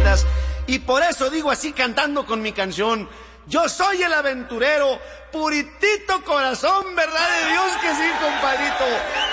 veras. Y por eso digo así cantando con mi canción: yo soy el aventurero, puritito corazón, verdad de Dios que sí, compadrito.